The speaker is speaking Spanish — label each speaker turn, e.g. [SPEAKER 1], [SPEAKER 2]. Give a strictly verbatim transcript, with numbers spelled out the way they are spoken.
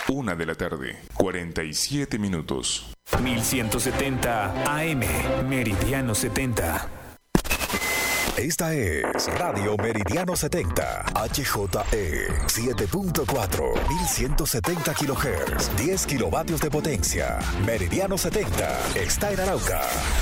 [SPEAKER 1] Una de la tarde, cuarenta y siete minutos.
[SPEAKER 2] mil ciento setenta A M, Meridiano setenta.
[SPEAKER 3] Esta es Radio Meridiano setenta, H J E siete punto cuatro, mil ciento setenta kilohertz, diez kilovatios de potencia. Meridiano setenta está en Arauca.